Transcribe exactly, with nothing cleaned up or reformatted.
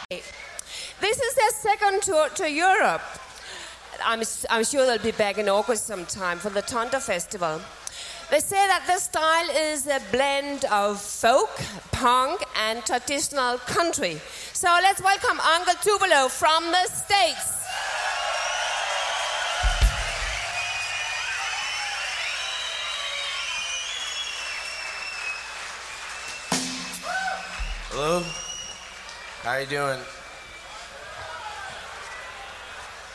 This is their second tour to Europe. I'm, I'm sure they'll be back in August sometime for the Tonda Festival. They say that their style is a blend of folk, punk, and traditional country. So let's welcome Uncle Tupelo from the States. Hello? How you doing?